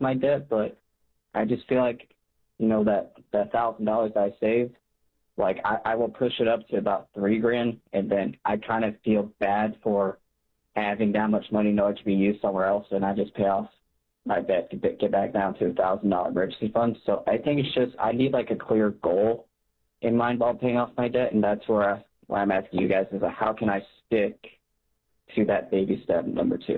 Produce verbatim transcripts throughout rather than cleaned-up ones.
my debt, but I just feel like, you know, that that thousand dollars I saved, like I, I will push it up to about three grand, and then I kind of feel bad for having that much money in order to be used somewhere else, and I just pay off my debt to get back down to a thousand dollar emergency fund. So I think it's just I need like a clear goal in mind while paying off my debt, and that's where, I, where I'm asking you guys is like, how can I stick to that baby step number two?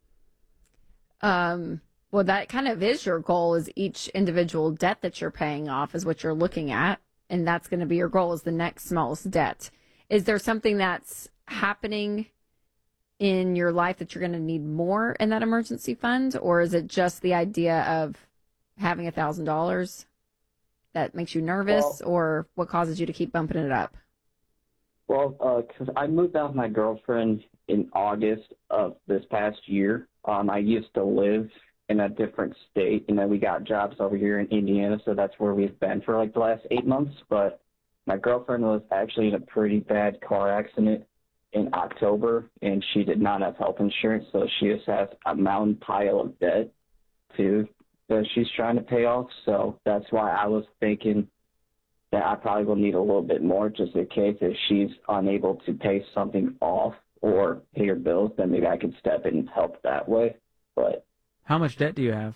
Um, well, that kind of is your goal, is each individual debt that you're paying off is what you're looking at. And that's going to be your goal, is the next smallest debt. Is there something that's happening in your life that you're going to need more in that emergency fund? Or is it just the idea of having a thousand dollars that makes you nervous, well, or what causes you to keep bumping it up? Well, because uh, I moved out with my girlfriend in August of this past year. Um, I used to live in a different state, and then we got jobs over here in Indiana, so that's where we've been for like the last eight months. But my girlfriend was actually in a pretty bad car accident in October, and she did not have health insurance, so she just has a mountain pile of debt too that she's trying to pay off. So that's why I was thinking that I probably will need a little bit more, just in case if she's unable to pay something off or pay her bills, then maybe I could step in and help that way. But how much debt do you have?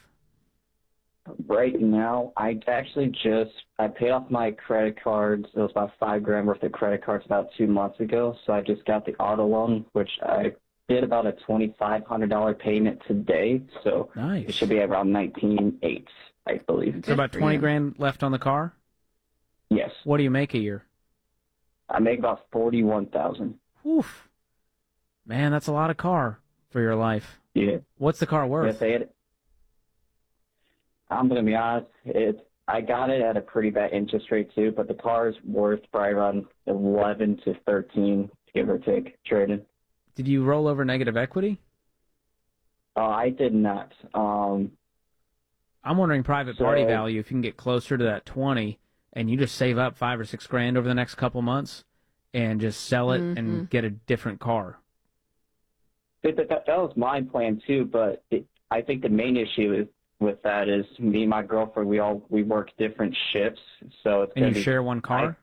Right now, I actually just, I paid off my credit cards. It was about five grand worth of credit cards about two months ago. So I just got the auto loan, which I did about a twenty-five hundred dollars payment today. So nice. It should be around nineteen eight, I believe. So about twenty grand left on the car? Yes. What do you make a year? I make about forty-one thousand. Oof. Man, that's a lot of car for your life. Yeah. What's the car worth? Yes, it, I'm going to be honest. It, I got it at a pretty bad interest rate, too, but the car is worth probably around eleven to thirteen, give or take, trading. Did you roll over negative equity? Uh, I did not. Um, I'm wondering private so, party value, if you can get closer to that twenty and you just save up five or six grand over the next couple months and just sell it mm-hmm. and get a different car. That, that, that was my plan, too, but it, I think the main issue is with that is me and my girlfriend, we all we work different shifts, so it's and you be, share one car.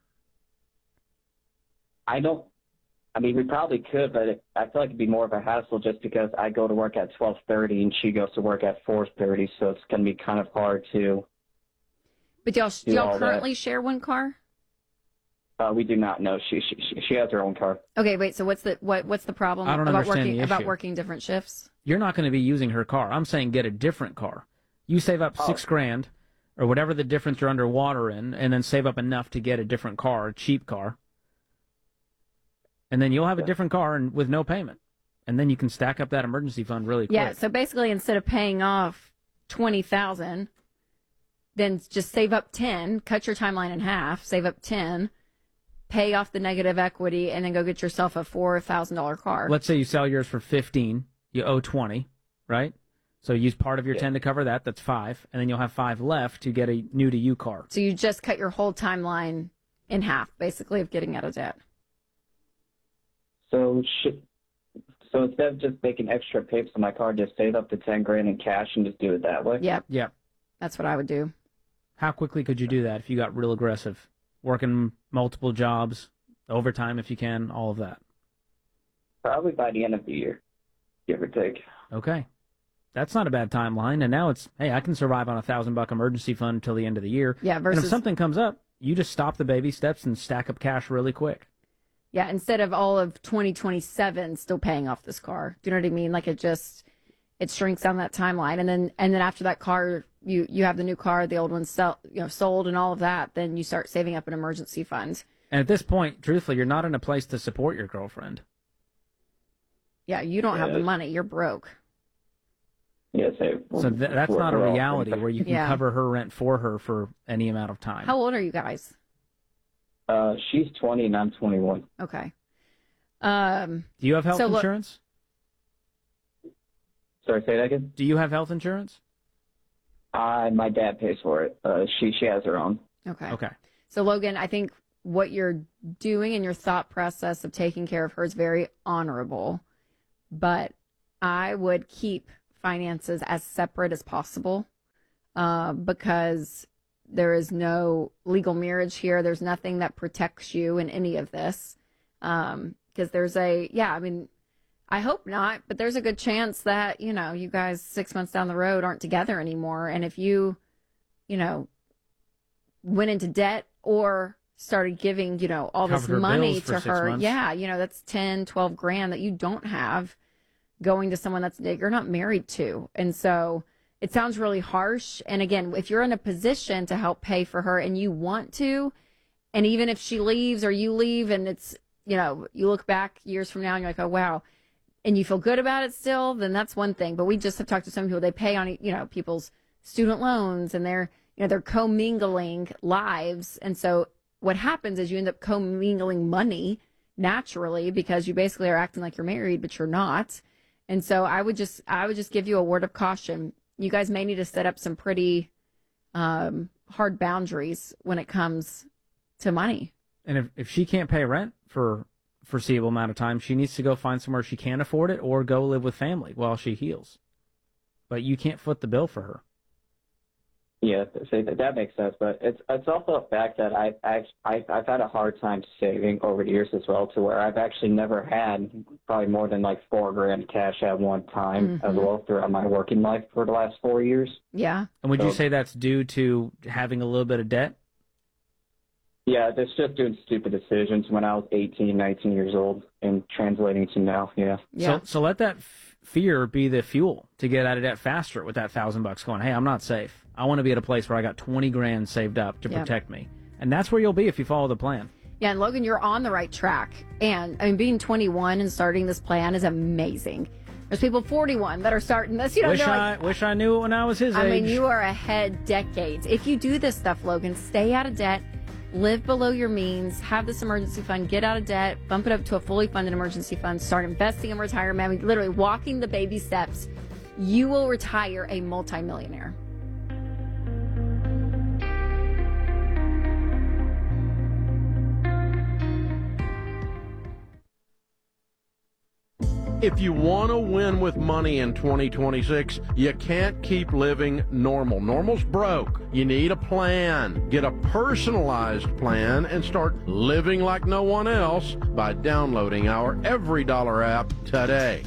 I, I don't. I mean, we probably could, but it, I feel like it'd be more of a hassle just because I go to work at twelve thirty and she goes to work at four thirty, so it's going to be kind of hard to. But y'all, do y'all currently that. share one car? Uh, we do not know. She, she she has her own car. Okay, wait. So what's the what what's the problem I don't about understand working the issue. about working different shifts? You're not going to be using her car. I'm saying get a different car. You save up six oh. grand, or whatever the difference you're underwater in, and then save up enough to get a different car, a cheap car, and then you'll have yeah. a different car and with no payment, and then you can stack up that emergency fund really quick. Yeah. So basically, instead of paying off twenty thousand, then just save up ten, cut your timeline in half, save up ten, pay off the negative equity, and then go get yourself a four thousand dollar car. Let's say you sell yours for fifteen, you owe twenty, right? So use part of your yeah. ten to cover that. That's five, and then you'll have five left to get a new to you car. So you just cut your whole timeline in half, basically, of getting out of debt. So, sh- so instead of just making extra payments on my car, just save up to ten grand in cash and just do it that way. Yep. Yep. That's what I would do. How quickly could you do that if you got real aggressive, working multiple jobs, overtime if you can, all of that? Probably by the end of the year, give or take. Okay. That's not a bad timeline, and now it's, hey, I can survive on a thousand buck emergency fund until the end of the year. Yeah, versus... And if something comes up, you just stop the baby steps and stack up cash really quick. Yeah, instead of all of twenty twenty-seven still paying off this car. Do you know what I mean? Like it just, it shrinks down that timeline, and then and then after that car, you you have the new car, the old one sell, you know, sold, and all of that. Then you start saving up an emergency fund. And at this point, truthfully, you're not in a place to support your girlfriend. Yeah, you don't yeah. have the money. You're broke. Yes, yeah, so th- that's not a reality where you can yeah. cover her rent for her for any amount of time. How old are you guys? Uh, she's twenty and I'm twenty-one. Okay. Um, Do you have health so insurance? Look, sorry, say that again? Do you have health insurance? Uh, my dad pays for it. Uh, she she has her own. Okay. Okay. So Logan, I think what you're doing and your thought process of taking care of her is very honorable, but I would keep finances as separate as possible. uh, because there is no legal marriage here. There's nothing that protects you in any of this. Um, because there's a, yeah, I mean, I hope not, but there's a good chance that, you know, you guys six months down the road aren't together anymore. And if you, you know, went into debt or started giving, you know, all this Covered her money bills for to six her, months. yeah, you know, that's ten, twelve grand that you don't have going to someone that's you're not married to. And so it sounds really harsh. And again, if you're in a position to help pay for her and you want to, and even if she leaves or you leave and it's, you know, you look back years from now and you're like, oh, wow, and you feel good about it still, then that's one thing. But we just have talked to some people, they pay on, you know, people's student loans and they're, you know, they're commingling lives. And so what happens is you end up commingling money naturally because you basically are acting like you're married, but you're not. And so I would just, I would just give you a word of caution. You guys may need to set up some pretty um, hard boundaries when it comes to money. And if, if she can't pay rent for a foreseeable amount of time, she needs to go find somewhere she can afford it or go live with family while she heals. But you can't foot the bill for her. Yeah, so that that makes sense, but it's it's also a fact that I've actually, I've, I've had a hard time saving over the years as well, to where I've actually never had probably more than like four grand cash at one time Mm-hmm. as well throughout my working life for the last four years. Yeah. And would So- you say that's due to having a little bit of debt? Yeah, that's just doing stupid decisions when I was eighteen, nineteen years old and translating to now, yeah. Yeah. So, so let that f- fear be the fuel to get out of debt faster with that thousand bucks going, hey, I'm not safe. I want to be at a place where I got twenty grand saved up to Yep. protect me. And that's where you'll be if you follow the plan. Yeah, and Logan, you're on the right track. And I mean, being twenty-one and starting this plan is amazing. There's people forty-one that are starting this. You know, wish they're I like, wish I knew it when I was his I age. mean, you are ahead decades. If you do this stuff, Logan, stay out of debt, live below your means, have this emergency fund, get out of debt, bump it up to a fully funded emergency fund, start investing in retirement. I mean, literally walking the baby steps, you will retire a multimillionaire. If you want to win with money in twenty twenty-six, you can't keep living normal. Normal's broke. You need a plan. Get a personalized plan and start living like no one else by downloading our Every Dollar app today.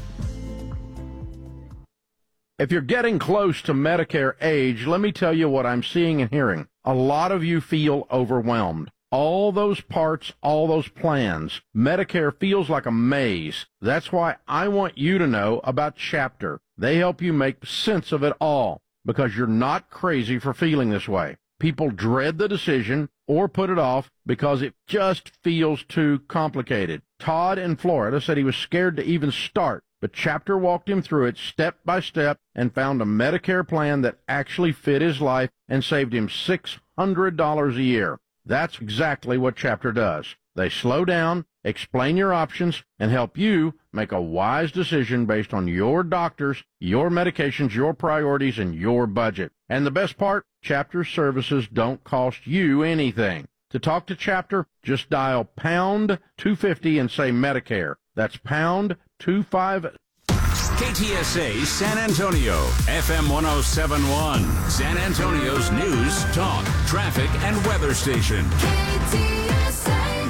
If you're getting close to Medicare age, let me tell you what I'm seeing and hearing. A lot of you feel overwhelmed. All those parts, all those plans. Medicare feels like a maze. That's why I want you to know about Chapter. They help you make sense of it all, because you're not crazy for feeling this way. People dread the decision or put it off because it just feels too complicated. Todd in Florida said he was scared to even start, but Chapter walked him through it step by step and found a Medicare plan that actually fit his life and saved him six hundred dollars a year. That's exactly what Chapter does. They slow down, explain your options, and help you make a wise decision based on your doctors, your medications, your priorities, and your budget. And the best part, Chapter services don't cost you anything. To talk to Chapter, just dial pound two fifty and say Medicare. That's pound two fifty. K T S A San Antonio, F M one oh seven point one, San Antonio's news, talk, traffic, and weather station. K T S A.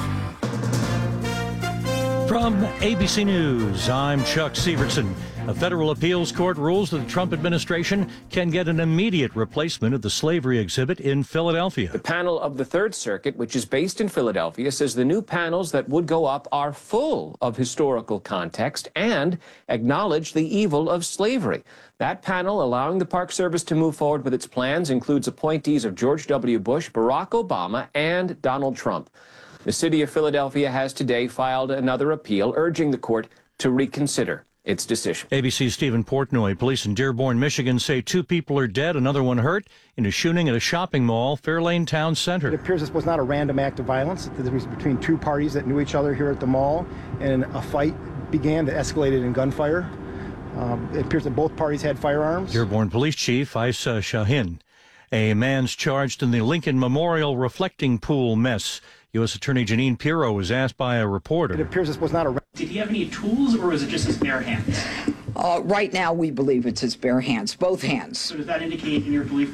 From A B C News, I'm Chuck Severson. A federal appeals court rules that the Trump administration can get an immediate replacement of the slavery exhibit in Philadelphia. The panel of the Third Circuit, which is based in Philadelphia, says the new panels that would go up are full of historical context and acknowledge the evil of slavery. That panel, allowing the Park Service to move forward with its plans, includes appointees of George W. Bush, Barack Obama, and Donald Trump. The city of Philadelphia has today filed another appeal urging the court to reconsider its decision. A B C's Stephen Portnoy. Police in Dearborn, Michigan say two people are dead, another one hurt, in a shooting at a shopping mall, Fairlane Town It Center. appears this was not a random act of violence. This was between two parties that knew each other here at the mall, and a fight began that escalated in gunfire. Um, it appears that both parties had firearms. Dearborn Police Chief Isa Shahin. A man's charged in the Lincoln Memorial reflecting pool mess. U S Attorney Janine Pirro was asked by a It reporter. appears this was not a Did he have any tools, or was it just his bare hands? Uh, right now, we believe it's his bare hands, both hands. So does that indicate, in your belief,